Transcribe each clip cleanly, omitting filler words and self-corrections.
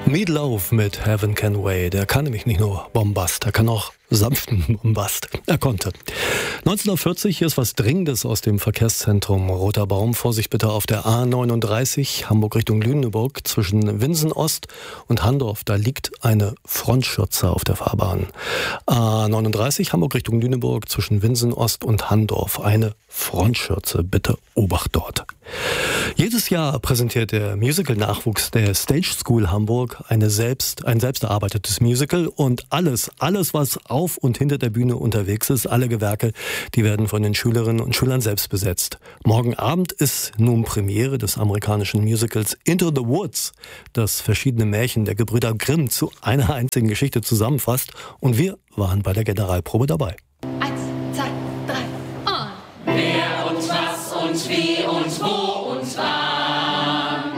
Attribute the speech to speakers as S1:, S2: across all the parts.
S1: Meatloaf mit Heaven Can Wait. Der kann nämlich nicht nur Bombast, er kann auch sanften Bombast. Er konnte. 19:40 hier ist was Dringendes aus dem Verkehrszentrum Roter Baum. Vorsicht bitte auf der A39 Hamburg Richtung Lüneburg zwischen Winsen Ost und Handorf. Da liegt eine Frontschürze auf der Fahrbahn. A39 Hamburg Richtung Lüneburg zwischen Winsen Ost und Handorf. Eine Frontschürze. Bitte Obacht dort. Jedes Jahr präsentiert der Musical-Nachwuchs der Stage School Hamburg ein selbst erarbeitetes Musical, und alles, was auf und hinter der Bühne unterwegs ist, alle Gewerke, die werden von den Schülerinnen und Schülern selbst besetzt. Morgen Abend ist nun Premiere des amerikanischen Musicals Into the Woods, das verschiedene Märchen der Gebrüder Grimm zu einer einzigen Geschichte zusammenfasst, und wir waren bei der Generalprobe dabei.
S2: 1, 2, 3 und
S3: wer und was und wie und wo und wann.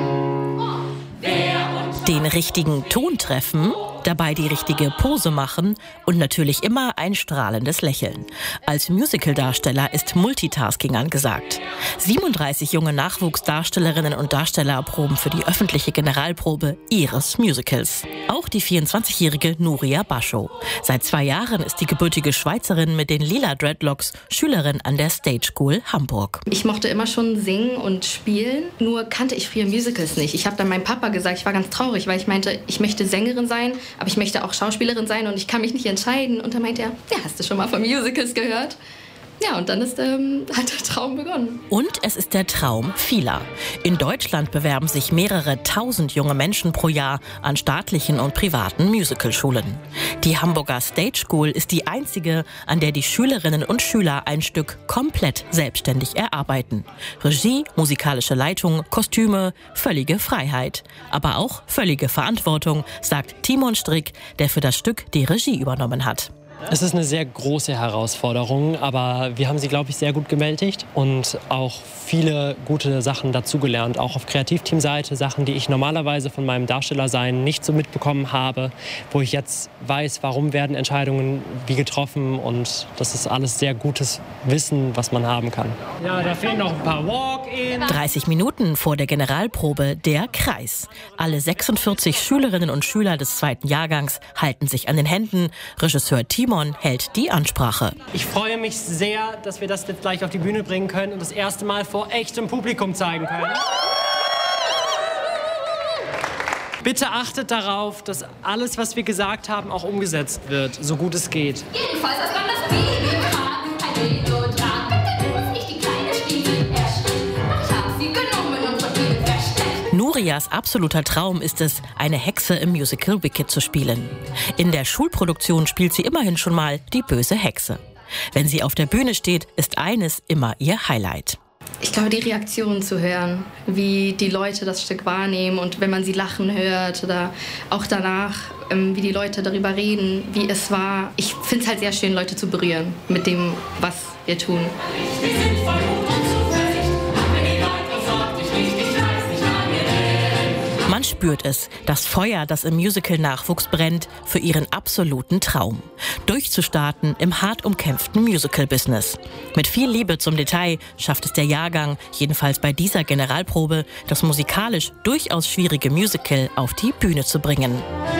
S4: Den richtigen Ton treffen, dabei die richtige Pose machen und natürlich immer ein strahlendes Lächeln. Als Musicaldarsteller ist Multitasking angesagt. 37 junge Nachwuchsdarstellerinnen und Darsteller proben für die öffentliche Generalprobe ihres Musicals. Auch die 24-jährige Nuria Bascho. Seit 2 Jahren ist die gebürtige Schweizerin mit den lila Dreadlocks Schülerin an der Stage School Hamburg.
S5: Ich mochte immer schon singen und spielen, nur kannte ich früher Musicals nicht. Ich habe dann meinem Papa gesagt, ich war ganz traurig, weil ich meinte, ich möchte Sängerin sein, aber ich möchte auch Schauspielerin sein und ich kann mich nicht entscheiden. Und dann meinte er, ja, hast du schon mal von Musicals gehört? Ja, und dann hat der Traum begonnen.
S4: Und es ist der Traum vieler. In Deutschland bewerben sich mehrere tausend junge Menschen pro Jahr an staatlichen und privaten Musicalschulen. Die Hamburger Stage School ist die einzige, an der die Schülerinnen und Schüler ein Stück komplett selbstständig erarbeiten. Regie, musikalische Leitung, Kostüme, völlige Freiheit. Aber auch völlige Verantwortung, sagt Timon Strick, der für das Stück die Regie übernommen hat.
S6: Es ist eine sehr große Herausforderung, aber wir haben sie, glaube ich, sehr gut bewältigt und auch viele gute Sachen dazugelernt. Auch auf Kreativteamseite, Sachen, die ich normalerweise von meinem Darstellersein nicht so mitbekommen habe, wo ich jetzt weiß, warum werden Entscheidungen wie getroffen, und das ist alles sehr gutes Wissen, was man haben kann. Ja, da fehlen noch ein paar Walk-in.
S4: 30 Minuten vor der Generalprobe der Kreis. Alle 46 Schülerinnen und Schüler des 2. Jahrgangs halten sich an den Händen. Regisseur Timon hält die Ansprache.
S6: Ich freue mich sehr, dass wir das jetzt gleich auf die Bühne bringen können und das erste Mal vor echtem Publikum zeigen können. Bitte achtet darauf, dass alles, was wir gesagt haben, auch umgesetzt wird, so gut es geht.
S2: jedenfalls, als man das Baby bekam, ein Melodram, da muss ich die kleine Stiefel erschreckt. Ich hab sie genommen und von ihnen versteckt.
S4: Nurias absoluter Traum ist es, eine Hexe im Musical Wicked zu spielen. In der Schulproduktion spielt sie immerhin schon mal die böse Hexe. Wenn sie auf der Bühne steht, ist eines immer ihr Highlight.
S5: Ich glaube, die Reaktionen zu hören, wie die Leute das Stück wahrnehmen, und wenn man sie lachen hört oder auch danach, wie die Leute darüber reden, wie es war. Ich finde es halt sehr schön, Leute zu berühren mit dem, was wir tun.
S3: Wir sind voll Mut und Zuversicht, wenn die Leute sagt, ich weiß nicht, wann wir denn.
S4: Man spürt es, das Feuer, das im Musical-Nachwuchs brennt, für ihren absoluten Traum. Durchzustarten im hart umkämpften Musical-Business. Mit viel Liebe zum Detail schafft es der Jahrgang, jedenfalls bei dieser Generalprobe, das musikalisch durchaus schwierige Musical auf die Bühne zu bringen.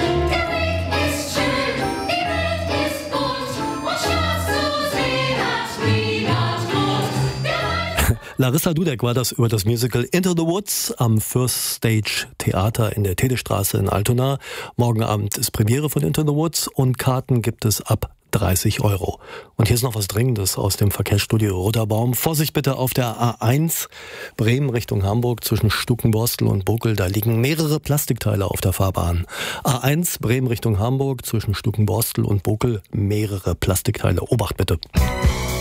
S1: Larissa Dudek war das über das Musical Into the Woods am First Stage Theater in der Tedestraße in Altona. Morgen Abend ist Premiere von Into the Woods und Karten gibt es ab 30 €. Und hier ist noch was Dringendes aus dem Verkehrsstudio Roter Baum. Vorsicht bitte auf der A1 Bremen Richtung Hamburg zwischen Stukenborstel und Bokel. Da liegen mehrere Plastikteile auf der Fahrbahn. A1 Bremen Richtung Hamburg zwischen Stukenborstel und Bokel, mehrere Plastikteile. Obacht bitte.